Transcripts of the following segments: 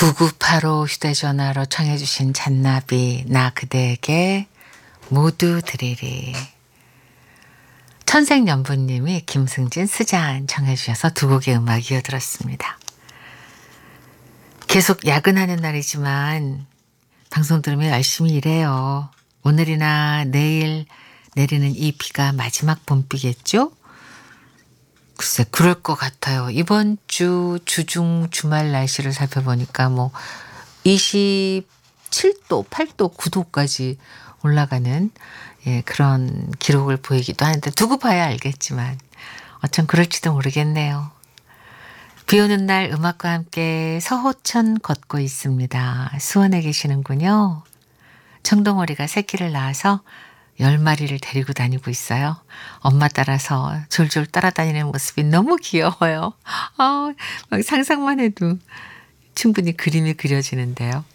9985 휴대전화로 청해 주신 잔나비 나 그대에게 모두 드리리. 천생연분님이 김승진 스잔 청해 주셔서 두 곡의 음악 이어들었습니다. 계속 야근하는 날이지만 방송 들으면 열심히 일해요. 오늘이나 내일 내리는 이 비가 마지막 봄비겠죠? 글쎄 그럴 것 같아요. 이번 주 주중 주말 날씨를 살펴보니까 27도, 8도, 9도까지 올라가는 그런 기록을 보이기도 하는데 두고 봐야 알겠지만 어쩜 그럴지도 모르겠네요. 비 오는 날 음악과 함께 서호천 걷고 있습니다. 수원에 계시는군요. 청동오리가 새끼를 낳아서 10마리를 데리고 다니고 있어요. 엄마 따라서 졸졸 따라다니는 모습이 너무 귀여워요. 막 상상만 해도 충분히 그림이 그려지는데요.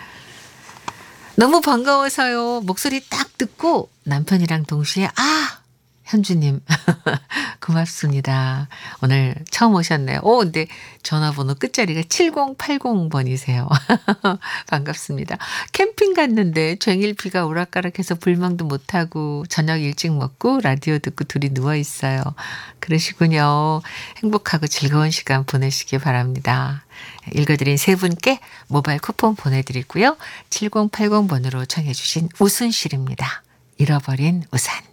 너무 반가워서요. 목소리 딱 듣고 남편이랑 동시에 현주님 고맙습니다. 오늘 처음 오셨네요. 근데 전화번호 끝자리가 7080번이세요. 반갑습니다. 캠핑 갔는데 쟁일 비가 오락가락해서 불멍도 못하고 저녁 일찍 먹고 라디오 듣고 둘이 누워있어요. 그러시군요. 행복하고 즐거운 시간 보내시기 바랍니다. 읽어드린 세 분께 모바일 쿠폰 보내드리고요. 7080번으로 청해 주신 우순실입니다. 잃어버린 우산.